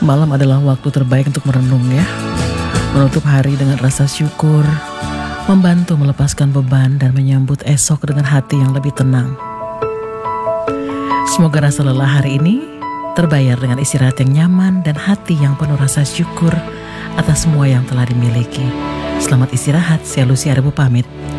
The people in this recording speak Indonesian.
Malam adalah waktu terbaik untuk merenung ya. Menutup hari dengan rasa syukur, membantu melepaskan beban dan menyambut esok dengan hati yang lebih tenang. Semoga rasa lelah hari ini terbayar dengan istirahat yang nyaman dan hati yang penuh rasa syukur atas semua yang telah dimiliki. Selamat istirahat, saya Lucy Aribu pamit.